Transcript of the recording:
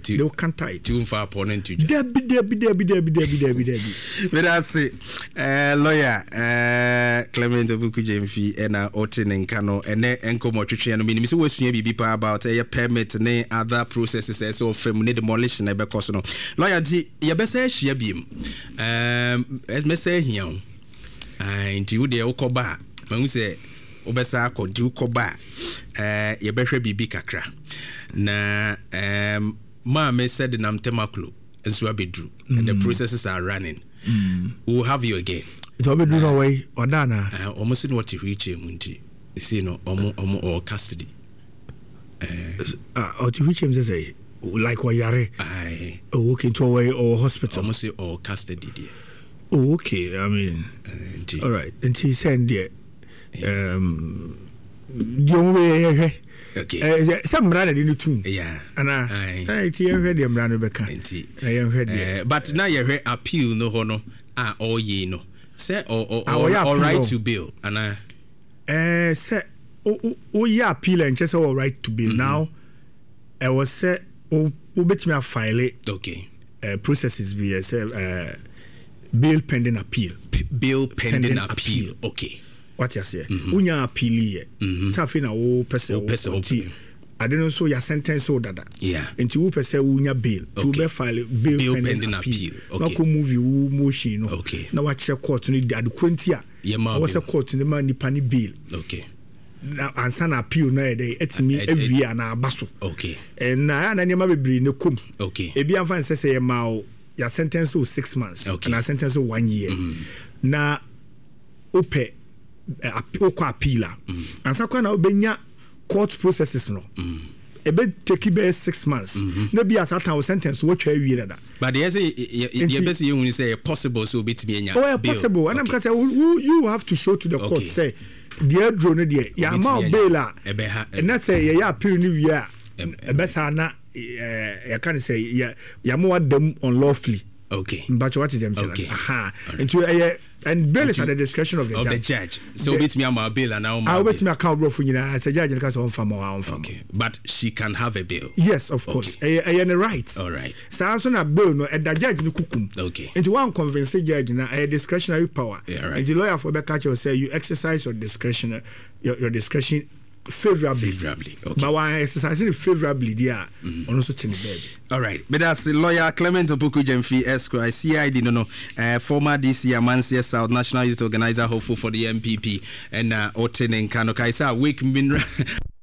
they will counter it. Too far opponent to Debbie. But I say, lawyer Clement Obuku Jemfi and Otin and Kano and Enko Motrichi and Minim so was be about a permit and other processes so from demolition ever cost. Lawyer your best share beam as me say here and you the Okoba when we say Obesa ko du koba ye behwe bibi kakra na ma me said nam temaklo enso abedru and the processes are running. We'll have you again. It will be done away or dana almost in what you reach him munti see no or custody or to reach him say like wayare walk into away or hospital almost say or custody dear. Oh, okay, I mean all right and he said there okay. Some brother didn't too. Yeah. And I heard them brother Becca. But now you heard appeal no hono all ye no. Say or right to bill and say oh yeah appeal and just all right to bill now. I was say oh bet me a file it. Okay. Processes be bill pending appeal. Bill pending appeal. Okay. What you say? Unya appeal ye. Safi na wo person. I don't know so your sentence so that. Yeah. Into wo person unya bail. To be file bill pending appeal. Okay. Na ko movie wo motion no. Okay. Na wa che court ni adu kwentia. Was a court ni man ni pani bail. Okay. Na ansa na appeal na dey etimi every year na abaso. Okay. And na nyama bebre ne kom. Okay. Ebi anfa say ye ma o your sentence so 6 months. Okay. Na sentence so 1 year. Na ope appealer and so na obenya court processes no ebe take be 6 months no be as at our sentence what we that but they say the best you say possible so bit me nya oh possible and I'm say you have to show to the court say the drone there ya ma bail and that say ya appeal ni we are ebe sa na ya can say ya mo them unlawfully. Okay. But what is them? Okay. Aha. And bail is at the discretion of the judge. So bet me my bail and now I bet me account bro for you as a judge and case on farm or on farm. Okay. But she can have a bail. Yes, of course. A right. All right. So also na bail no and the judge no kukum. Okay. And one convince judge na a discretionary power. Yeah, right. And the lawyer for catch you say you exercise your discretion your discretion favorably. Okay. But when exercising favorably there on also tin baby. All right. But that's lawyer Clement Obuku Jemfi Esquire CID no former DC Amansia South National Youth Organizer hopeful for the MPP and Otin and Kano Kaisa week